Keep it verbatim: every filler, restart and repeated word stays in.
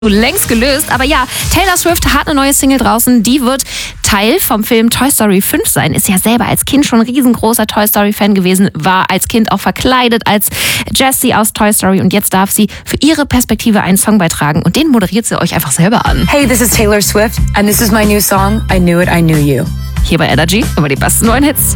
längst gelöst. Aber ja, Taylor Swift hat eine neue Single draußen. Die wird Teil vom Film Toy Story fünf sein. Ist ja selber als Kind schon ein riesengroßer Toy Story Fan gewesen. War als Kind auch verkleidet als Jessie aus Toy Story. Und jetzt darf sie für ihre Perspektive einen Song beitragen. Und den moderiert sie euch einfach selber an. Hey, this is Taylor Swift and this is my new song, I Knew It, I Knew You. Hier bei Energy über die besten neuen Hits.